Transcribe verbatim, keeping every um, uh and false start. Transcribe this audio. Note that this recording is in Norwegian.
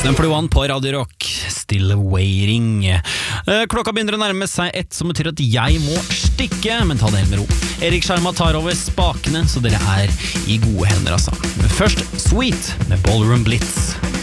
Sum forty-one på Radio Rock, Still Waiting. Klokka begynner å nærme seg ett, som betyr at jeg må stikke, men ta det helt med ro. Erik Sjarma tar over spakene, så dere er i gode hender, altså. Først Sweet med Ballroom Blitz.